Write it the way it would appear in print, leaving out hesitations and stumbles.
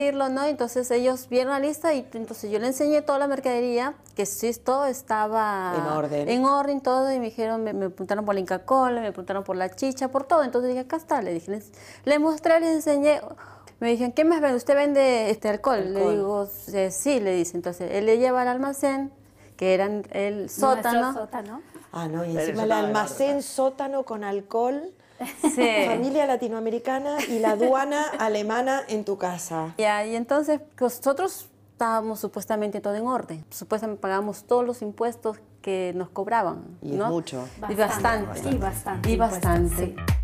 ¿no? Entonces ellos vieron la lista y entonces yo le enseñé toda la mercadería, que sí, todo estaba en orden todo, y me dijeron, me preguntaron por la Inca Kola, me preguntaron por la chicha, por todo. Entonces dije, acá está, le dije, le mostré, les enseñé. Me dijeron, ¿qué más vende? ¿Usted vende alcohol? Le digo, sí, le dice. Entonces él le lleva al almacén, que era el sótano. Sótano. Ah, no, y encima el almacén, sótano con alcohol. Sí. Familia latinoamericana y la aduana alemana en tu casa. Ya, y entonces nosotros estábamos supuestamente todo en orden. Supuestamente pagamos todos los impuestos que nos cobraban. Y ¿no? es mucho. Y bastante. Y bastante. Y bastante. Sí.